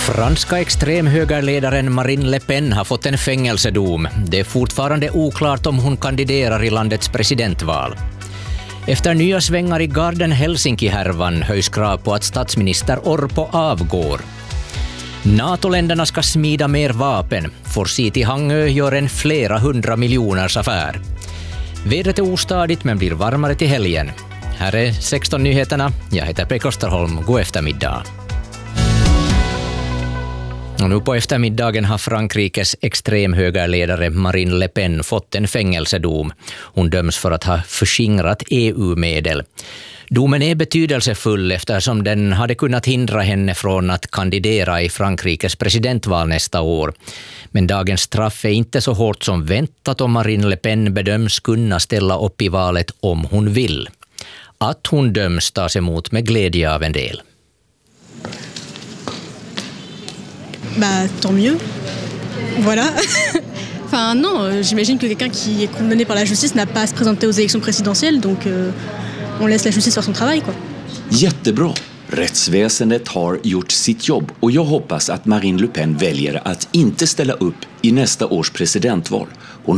Franska extremhögerledaren Marine Le Pen har fått en fängelsedom. Det är fortfarande oklart om hon kandiderar i landets presidentval. Efter nya svängar i Garden Helsinki-härvan höjs krav på att statsminister Orpo avgår. NATO-länderna ska smida mer vapen. For City Hangö gör en flera 100 miljoners affär. Vädret är ostadigt men blir varmare till helgen. Här är 16 nyheterna. Jag heter Pekka Österholm. God eftermiddag. Och nu på eftermiddagen har Frankrikes extremhögerledare Marine Le Pen fått en fängelsedom. Hon döms för att ha förskingrat EU-medel. Domen är betydelsefull eftersom den hade kunnat hindra henne från att kandidera i Frankrikes presidentval nästa år. Men dagens straff är inte så hårt som väntat och Marine Le Pen bedöms kunna ställa upp i valet om hon vill. Att hon döms tas emot med glädje av en del. Bah, tant mieux. Voilà. Enfin, non, j'imagine que quelqu'un qui est condamné par la justice n'a pas à se présenter aux élections présidentielles, donc on laisse la justice faire son travail, quoi. Jättebra. Rättsväsendet har gjort sitt jobb och jag hoppas att Marine Le Pen väljer att inte ställa upp i nästa års presidentval. Hon